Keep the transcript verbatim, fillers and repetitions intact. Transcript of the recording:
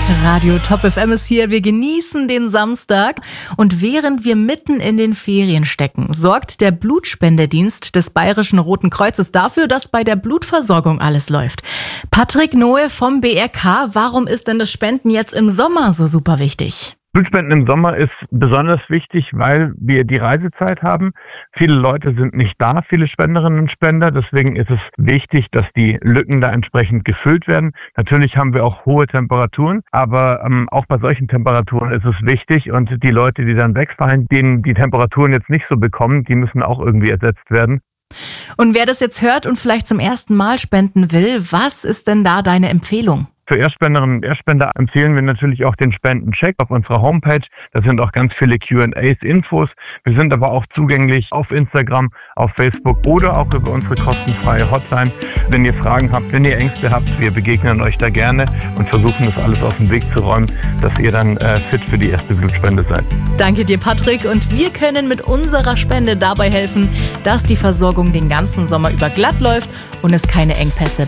Radio Top F M ist hier. Wir genießen den Samstag und während wir mitten in den Ferien stecken, sorgt der Blutspendedienst des Bayerischen Roten Kreuzes dafür, dass bei der Blutversorgung alles läuft. Patrick Noe vom B R K, warum ist denn das Spenden jetzt im Sommer so super wichtig? Blutspenden im Sommer ist besonders wichtig, weil wir die Reisezeit haben. Viele Leute sind nicht da, viele Spenderinnen und Spender. Deswegen ist es wichtig, dass die Lücken da entsprechend gefüllt werden. Natürlich haben wir auch hohe Temperaturen, aber ähm, auch bei solchen Temperaturen ist es wichtig. Und die Leute, die dann wegfallen, denen die Temperaturen jetzt nicht so bekommen, die müssen auch irgendwie ersetzt werden. Und wer das jetzt hört und vielleicht zum ersten Mal spenden will, was ist denn da deine Empfehlung? Für Erstspenderinnen und Erstspender empfehlen wir natürlich auch den Spendencheck auf unserer Homepage. Da sind auch ganz viele Q and A's, Infos. Wir sind aber auch zugänglich auf Instagram, auf Facebook oder auch über unsere kostenfreie Hotline. Wenn ihr Fragen habt, wenn ihr Ängste habt, wir begegnen euch da gerne und versuchen das alles aus dem Weg zu räumen, dass ihr dann äh, fit für die erste Blutspende seid. Danke dir, Patrick. Und wir können mit unserer Spende dabei helfen, dass die Versorgung den ganzen Sommer über glatt läuft und es keine Engpässe